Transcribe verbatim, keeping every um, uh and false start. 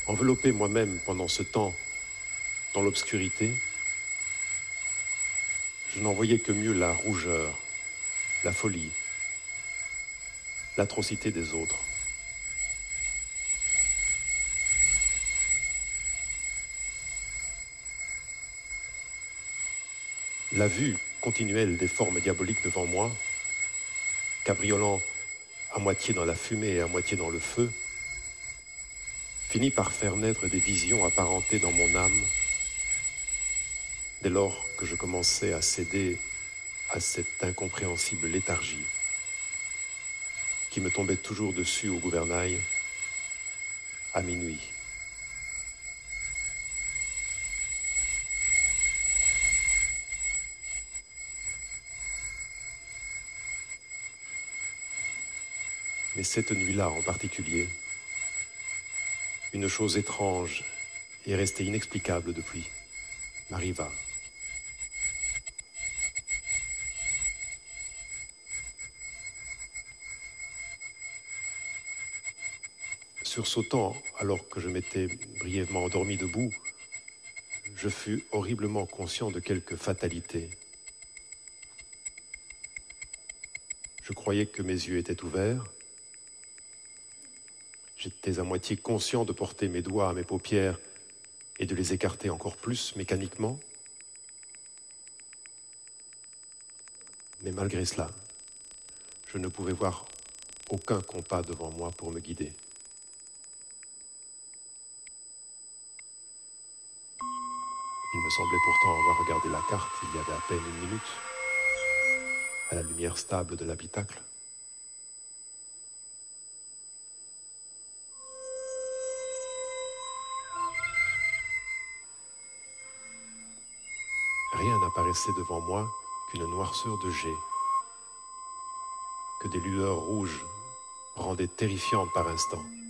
Enveloppé moi-même pendant ce temps dans l'obscurité, je n'en voyais que mieux la rougeur, la folie, l'atrocité des autres. La vue continuelle des formes diaboliques devant moi, cabriolant à moitié dans la fumée et à moitié dans le feu, finit par faire naître des visions apparentées dans mon âme, dès lors que je commençais à céder à cette incompréhensible léthargie qui me tombait toujours dessus au gouvernail à minuit. Mais cette nuit-là en particulier, une chose étrange et restée inexplicable depuis m'arriva. Sursautant alors que je m'étais brièvement endormi debout, je fus horriblement conscient de quelque fatalité. Je croyais que mes yeux étaient ouverts. J'étais à moitié conscient de porter mes doigts à mes paupières et de les écarter encore plus mécaniquement. Mais malgré cela, je ne pouvais voir aucun compas devant moi pour me guider. Il me semblait pourtant avoir regardé la carte il y avait à peine une minute, à la lumière stable de l'habitacle. Rien n'apparaissait devant moi qu'une noirceur de jet, que des lueurs rouges rendaient terrifiantes par instants.